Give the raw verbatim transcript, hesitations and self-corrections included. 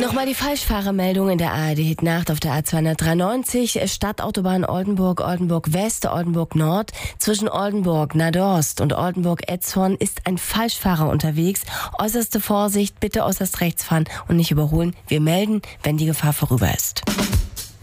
Nochmal die Falschfahrermeldung in der A R D-Nacht auf der A zweihundertdreiundneunzig, Stadtautobahn Oldenburg, Oldenburg West, Oldenburg Nord. Zwischen Oldenburg, Nadorst und Oldenburg-Etzhorn ist ein Falschfahrer unterwegs. Äußerste Vorsicht, bitte äußerst rechts fahren und nicht überholen. Wir melden, wenn die Gefahr vorüber ist.